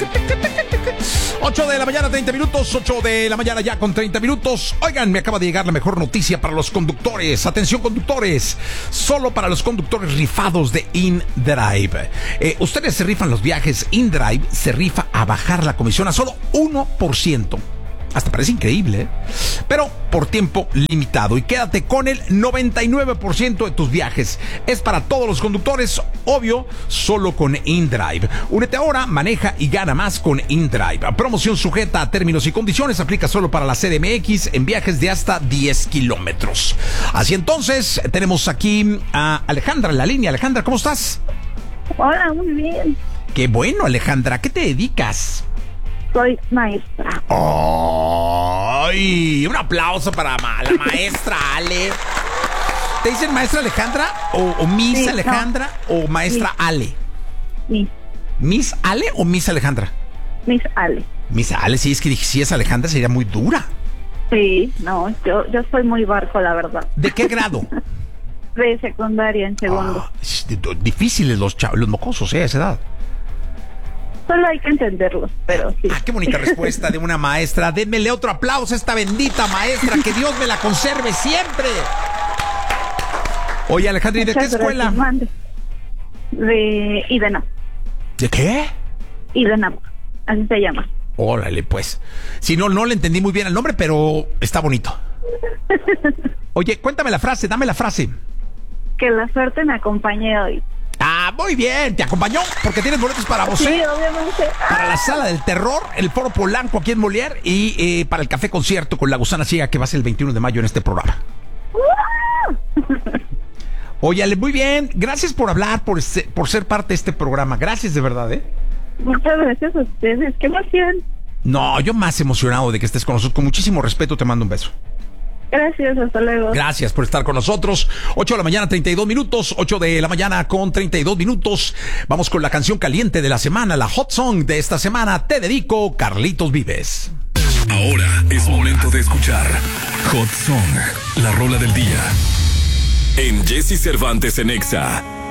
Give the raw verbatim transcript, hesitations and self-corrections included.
ocho de la mañana, treinta minutos. ocho de la mañana ya con treinta minutos. Oigan, me acaba de llegar la mejor noticia para los conductores. Atención, conductores. Solo para los conductores rifados de InDrive. Eh, ustedes se rifan los viajes. InDrive se rifa a bajar la comisión a solo uno por ciento. Hasta parece increíble, ¿eh? Pero por tiempo limitado. Y quédate con el noventa y nueve por ciento de tus viajes. Es para todos los conductores, obvio, solo con InDrive. Únete ahora, maneja y gana más con InDrive. Promoción sujeta a términos y condiciones. Aplica solo para la C D M X en viajes de hasta diez kilómetros. Así entonces, tenemos aquí a Alejandra en la línea. Alejandra, ¿cómo estás? Hola, muy bien. Qué bueno, Alejandra. ¿A qué te dedicas? Soy maestra. ¡Ay! Un aplauso para ma- la maestra Ale. ¿Te dicen maestra Alejandra? ¿O, o Miss Sí, Alejandra? no. ¿O maestra Miss. Ale? Miss. ¿Miss Ale o Miss Alejandra? Miss Ale. Miss Ale, sí, es que dije, si es Alejandra sería muy dura. Sí, no, yo, yo soy muy barco, la verdad. ¿De qué grado? De secundaria en segundo. Ah, es d- d- difíciles los, cha- los mocosos, ¿eh? A esa edad. Solo hay que entenderlos, pero sí. Ah, qué bonita respuesta de una maestra. Démele otro aplauso a esta bendita maestra. Que Dios me la conserve siempre. Oye, Alejandra, ¿y de qué Muchas escuela? gracias, mande. De IDENAP. ¿De qué? IDENAP, así se llama. Órale, pues. Si no, no le entendí muy bien el nombre, pero está bonito. Oye, cuéntame la frase, dame la frase. Que la suerte me acompañe hoy. Ah, muy bien, te acompañó porque tienes boletos para vos, Sí, obviamente. para la Sala del Terror, el Foro Polanco aquí en Molière y eh, para el Café Concierto con La Gusana Ciega que va a ser el veintiuno de mayo en este programa. Oye, Ale, muy bien, gracias por hablar, por, se- por ser parte de este programa, gracias de verdad, ¿eh? Muchas gracias a ustedes. Qué emoción. No, yo más emocionado de que estés con nosotros, con muchísimo respeto te mando un beso. Gracias, hasta luego. Gracias por estar con nosotros. ocho de la mañana, treinta y dos minutos. ocho de la mañana con treinta y dos minutos. Vamos con la canción caliente de la semana, la hot song de esta semana. Te dedico, Carlitos Vives. Ahora es momento de escuchar Hot Song, la rola del día. En Jesse Cervantes en Exa.